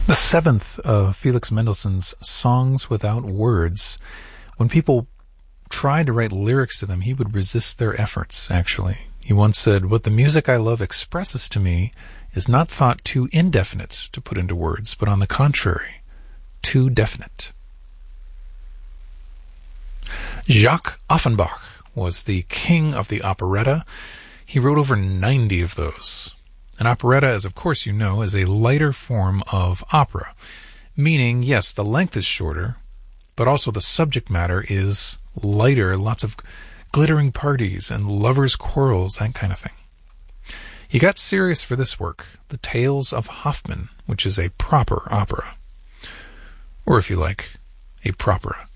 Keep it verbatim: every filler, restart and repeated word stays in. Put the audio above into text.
The seventh of Felix Mendelssohn's Songs Without Words. When people tried to write lyrics to them, he would resist their efforts, actually. He once said, "What the music I love expresses to me is not thought too indefinite to put into words, but on the contrary, too definite." Jacques Offenbach was the king of the operetta. He wrote over ninety of those. An operetta, as of course you know, is a lighter form of opera, meaning, yes, the length is shorter, but also the subject matter is lighter, lots of glittering parties and lovers' quarrels, that kind of thing. He got serious for this work, The Tales of Hoffmann, which is a proper opera. Or if you like, a propera.